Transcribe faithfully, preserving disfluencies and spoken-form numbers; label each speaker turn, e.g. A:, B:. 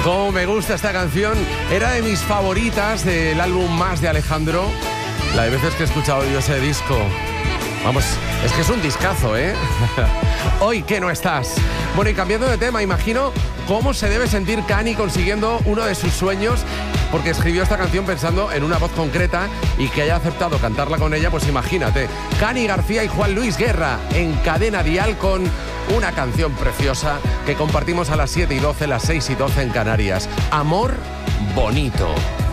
A: Cómo me gusta esta canción. Era de mis favoritas del álbum Más de Alejandro. La de veces que he escuchado yo ese disco. Vamos, es que es un discazo, ¿eh? Hoy que no estás. Bueno, y cambiando de tema, imagino cómo se debe sentir Cani consiguiendo uno de sus sueños, porque escribió esta canción pensando en una voz concreta y que haya aceptado cantarla con ella, pues imagínate. Cani García y Juan Luis Guerra en Cadena Dial con una canción preciosa que compartimos a las siete y doce, las seis y doce en Canarias. Amor bonito.